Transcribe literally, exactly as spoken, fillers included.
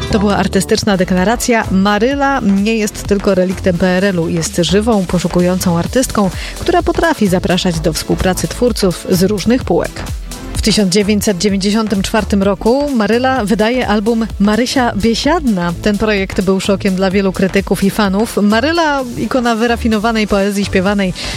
To była artystyczna deklaracja. Maryla nie jest tylko reliktem P R L u, jest żywą, poszukującą artystką, która potrafi zapraszać do współpracy twórców z różnych półek. W tysiąc dziewięćset dziewięćdziesiątym czwartym roku Maryla wydaje album Marysia Biesiadna. Ten projekt był szokiem dla wielu krytyków i fanów. Maryla, ikona wyrafinowanej poezji śpiewanej,